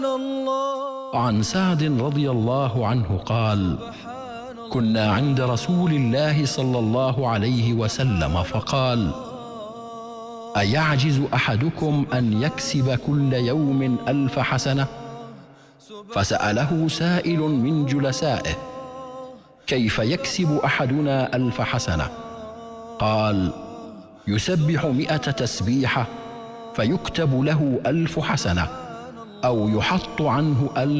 عن سعد رضي الله عنه قال: كنا عند رسول الله صلى الله عليه وسلم فقال: أيعجز أحدكم أن يكسب كل يوم 1000 حسنة؟ فسأله سائل من جلسائه: كيف يكسب أحدنا 1000 حسنة؟ قال: يسبح 100 تسبيحة فيكتب له 1000 حسنة، أو يحط عنه 1000